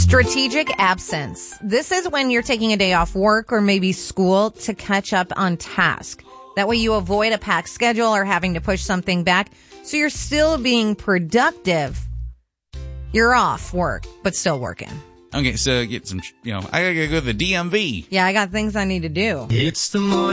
Strategic absence. This is when you're taking a day off work or maybe school to catch up on task. That way you avoid a packed schedule or having to push something back. So you're still being productive. You're off work, but still working. Okay, so get some, I gotta go to the DMV. Yeah, I got things I need to do. It's the morning.